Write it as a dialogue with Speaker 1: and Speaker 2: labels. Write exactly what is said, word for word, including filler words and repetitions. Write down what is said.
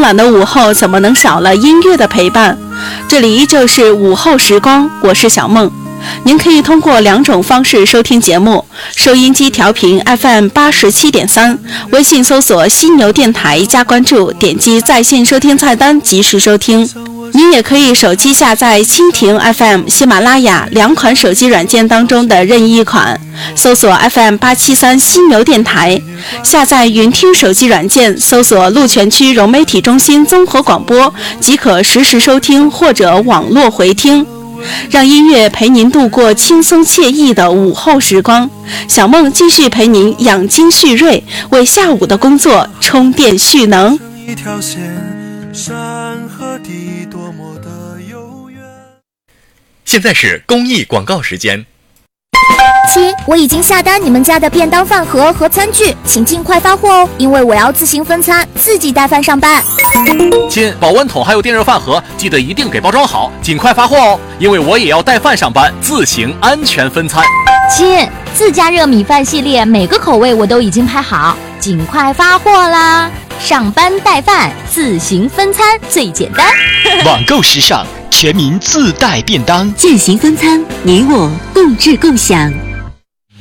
Speaker 1: 懒的午后怎么能少了音乐的陪伴？这里依旧是午后时光，我是小梦。您可以通过两种方式收听节目：收音机调频 F M 八十七点三，微信搜索犀牛电台加关注，点击在线收听菜单及时收听。您也可以手机下载蜻蜓 F M、喜马拉雅两款手机软件当中的任意一款，搜索 F M 八七三犀牛电台，下载云听手机软件，搜索鹿泉区融媒体中心综合广播，即可实时收听或者网络回听。让音乐陪您度过轻松惬意的午后时光，小梦继续陪您养精蓄锐，为下午的工作充电蓄能。一条线，山和地多么的
Speaker 2: 悠远。现在是公益广告时间。
Speaker 3: 亲，我已经下单你们家的便当饭盒和餐具，请尽快发货哦，因为我要自行分餐，自己带饭上班。
Speaker 4: 亲，保温桶还有电热饭盒，记得一定给包装好，尽快发货哦，因为我也要带饭上班，自行安全分餐。
Speaker 5: 亲，自加热米饭系列每个口味我都已经拍好，尽快发货啦！上班带饭，自行分餐最简单。
Speaker 6: 网购时尚，全民自带便当，
Speaker 7: 践行分餐，你我共治共享。